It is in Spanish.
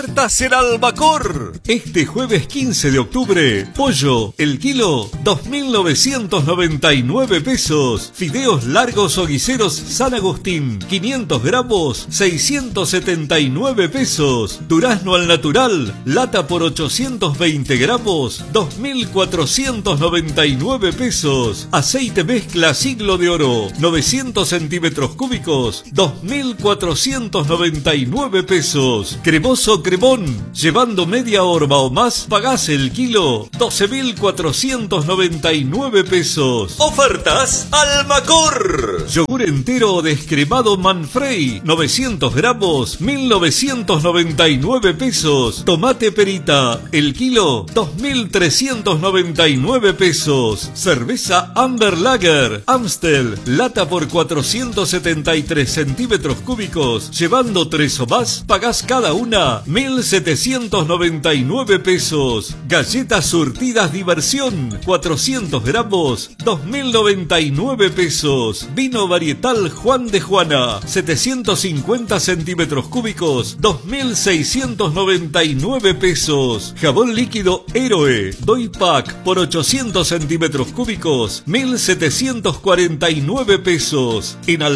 Ofertas en Albacor. Este jueves 15 de octubre, pollo, el kilo, 2.999 pesos. Fideos largos o guiseros San Agustín, 500 gramos, 679 pesos. Durazno al natural, lata por 820 gramos, 2.499 pesos. Aceite mezcla Siglo de Oro, 900 centímetros cúbicos, 2.499 pesos. Cremoso Cremón, llevando media horma o más, pagás el kilo, 12.499 pesos. Ofertas Albacor. Yogur entero o descremado Manfrey, 900 gramos, 1.999 pesos. Tomate Perita, el kilo, 2.399 pesos. Cerveza Amber Lager, Amstel, lata por 473 centímetros cúbicos, llevando 3 o más, pagás cada una 1.799 pesos. Galletas surtidas Diversión, 400 gramos, 2.099 pesos. Vino varietal Juan de Juana, 750 centímetros cúbicos, 2.699 pesos. Jabón líquido Héroe, Doy Pack por 800 centímetros cúbicos, 1.749 pesos. En